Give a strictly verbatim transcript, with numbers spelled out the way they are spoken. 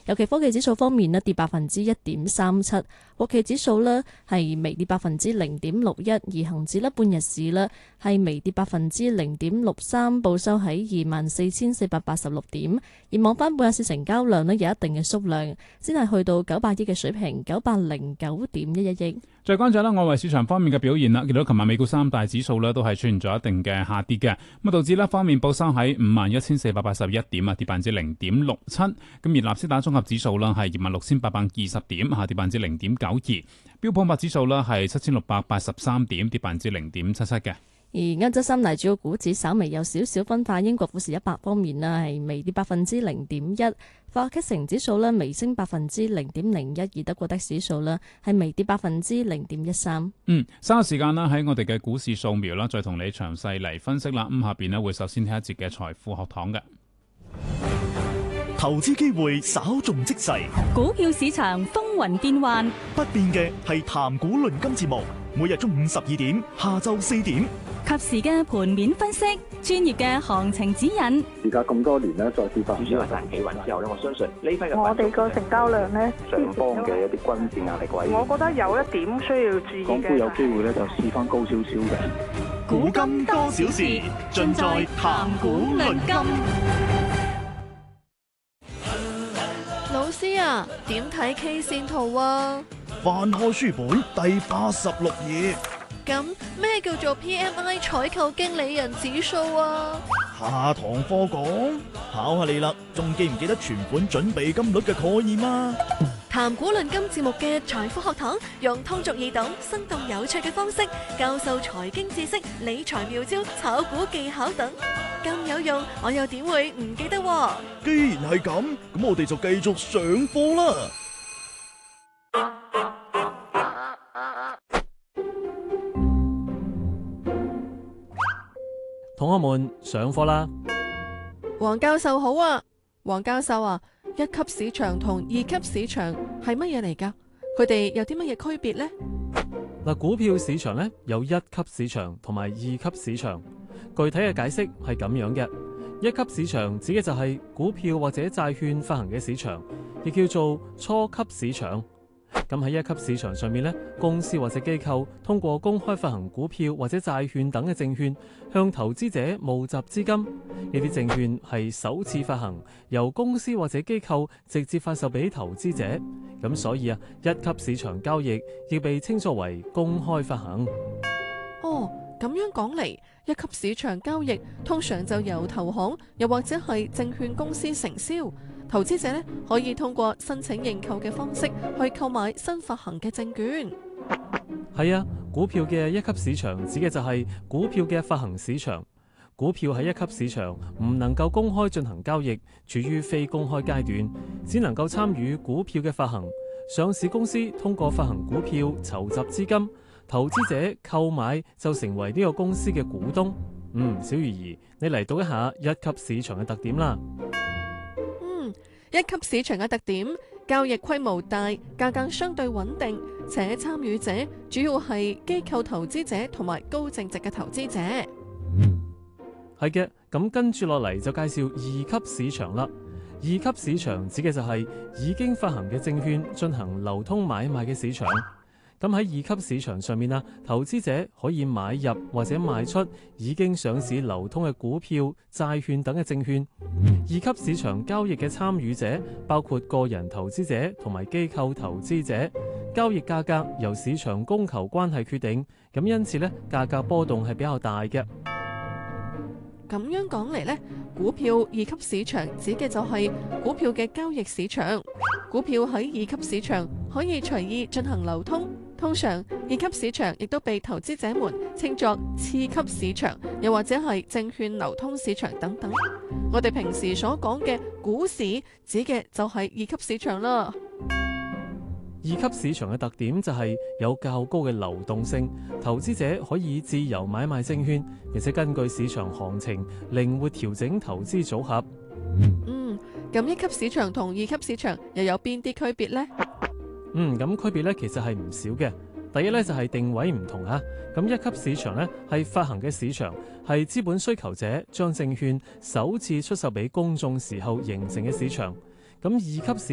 尤其科技指數方面咧跌百分之一點三七，國企指數咧係微跌百分之零點六一，而恒指咧半日市咧係微跌百分之零點六三，報收喺二萬四千四百八十六點。而望翻半日市成交量咧有一定嘅縮量，先係去到九百億嘅水平，九百零九點一一億。 再關注啦，外圍市場方面嘅表現啦，見到琴日美股三大指數咧都係出現咗一定嘅下跌嘅。咁啊，道指咧方面報收喺五萬一千四百八十一點啊，跌百分之零點六七。咁而納斯達綜合指數啦係二萬六千八百二十點，下跌百分之零點九二。標普五百指數啦係七千六百八十三點，跌百分之零點七七嘅。 而歐洲三大主要股指稍微有少少分化，英國富時一百方面啦係微跌百分之零點一，法國 C 指數咧微升百分之零點零一，而德國的指數咧係微跌百分之零點一三。 嗯，稍後時間啦，喺我哋嘅股市掃描啦，再同你詳細嚟分析啦。咁下邊咧會首先聽一節嘅財富學堂嘅投資機會稍縱即逝， 股票市場風雲變幻， 不變嘅係談股論金節目，每日中午十二點，下晝四點。 及時嘅盤面分析，專業嘅行情指引。 而家咁多年咧，再跌翻， 主要係大企穩之後咧，我相信呢批嘅我哋個成交量咧， 上方嘅一啲均線壓力位， 我覺得有一點需要注意嘅。 港股有機會咧，就試翻高少少嘅。 古今多少事，盡在談股論金。 老師啊，點睇 K 線圖啊？ 翻開書本第八十六頁。 咁咩叫做 P M I 採購經理人指數啊？ 下堂課講，考下你啦，仲記唔記得存款準備金率嘅概念啊？ 談股論金節目嘅財富學堂，用通俗易懂、生動有趣嘅方式教授財經知識、理財妙招、炒股技巧等，咁有用，我又點會唔記得啊？ 既然係咁，咁我哋就繼續上課啦。 同學們上課啦！ 黃教授好啊，黃教授啊，一級市場同二級市場係乜嘢嚟㗎？佢哋有啲乜嘢區別呢？ 嗱，股票市場咧有一級市場同埋二級市場，具體嘅解釋係咁樣嘅：一級市場指嘅就係股票或者債券發行嘅市場，亦叫做初級市場。咁喺一級市場上面咧，公司或者機構通過公開發行股票或者債券等嘅證券，向投資者募集資金。呢啲證券係首次發行，由公司或者機構直接發售俾投資者。咁所以啊，一級市場交易亦被稱作為公開發行。 哦，咁樣講嚟，一級市場交易通常就由投行又或者係證券公司承銷。投資者咧可以通過申請認購嘅方式去購買新發行嘅證券。 係啊，股票嘅一級市場指嘅就係股票嘅發行市場。股票喺一級市場唔能夠公開進行交易，處於非公開階段，只能夠參與股票嘅發行。上市公司通過發行股票籌集資金，投資者購買就成為呢個公司嘅股東。嗯，小魚兒，你嚟讀一下一級市場嘅特點啦。 一級市場嘅特點，交易規模大，價格相對穩定，且參與者主要係機構投資者同埋高淨值嘅投資者。 係嘅，咁跟住落嚟就介紹二級市場啦。二級市場指嘅就係已經發行嘅證券進行流通買賣嘅市場。咁喺二級市場上面啊，投資者可以買入或者賣出已經上市流通嘅股票、債券等嘅證券。二級市場交易嘅參與者包括個人投資者同埋機構投資者，交易價格由市場供求關係決定，咁因此咧價格波動係比較大嘅。 咁樣講嚟呢，股票二級市場指嘅就係股票嘅交易市場。股票喺二級市場可以隨意進行流通，通常二級市場亦都被投資者們稱作次級市場，又或者係證券流通市場等等。我哋平時所講嘅股市指嘅就係二級市場啦。 二級市場嘅特點就係有較高嘅流動性，投資者可以自由買賣證券，並且根據市場行情靈活調整投資組合。 嗯，咁一級市場同二級市場又有邊啲區別呢？ 嗯，咁區別咧其實係唔少嘅。第一咧就係定位唔同啊。咁一級市場咧係發行嘅市場，係資本需求者將證券首次出售俾公眾時候形成嘅市場。咁二級市